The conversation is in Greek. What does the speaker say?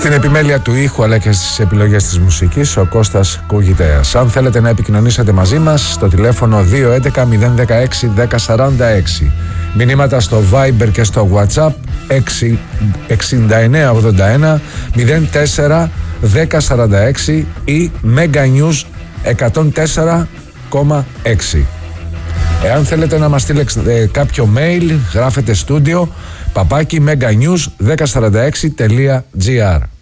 Στην επιμέλεια του ήχου αλλά και στις επιλογές της μουσικής ο Κώστας Κουγητέας. Αν θέλετε να επικοινωνήσετε μαζί μας στο τηλέφωνο 211 016 1046. Μηνύματα στο Viber και στο WhatsApp 6981 04 1046 ή Mega News 104,6. Εάν θέλετε να μας στείλετε κάποιο mail, γράφετε στούντιο @meganews1046.gr.